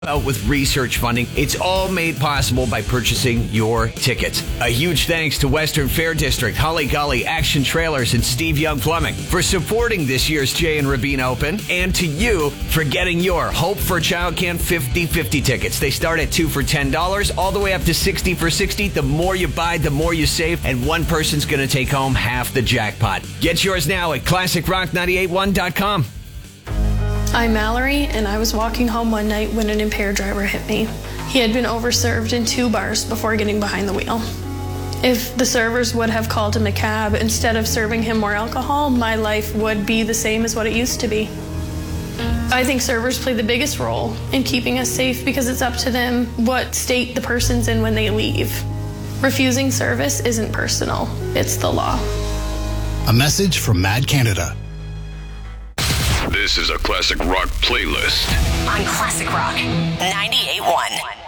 Out with research funding. It's all made possible by purchasing your tickets. A huge thanks to Western Fair District, Holly Golly, Action Trailers, and Steve Young Plumbing for supporting this year's Jay and Rabin Open, and to you for getting your Hope for a Child Camp 50/50 tickets. They start at 2 for $10, all the way up to 60 for $60. The more you buy, the more you save, and one person's going to take home half the jackpot. Get yours now at ClassicRock981.com. I'm Mallory, and I was walking home one night when an impaired driver hit me. He had been overserved in 2 bars before getting behind the wheel. If the servers would have called him a cab instead of serving him more alcohol, my life would be the same as what it used to be. I think servers play the biggest role in keeping us safe because it's up to them what state the person's in when they leave. Refusing service isn't personal, it's the law. A message from Mad Canada. This is a Classic Rock playlist on Classic Rock 98.1.